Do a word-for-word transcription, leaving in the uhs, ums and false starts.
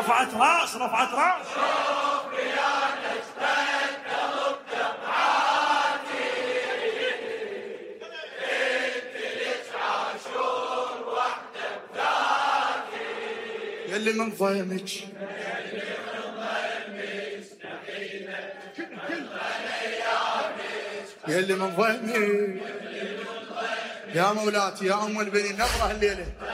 رفعت راس رفعت راس. يلي من ضيمك يلي من ضيمك يا مولاتي يا ام البنين نظره الليله.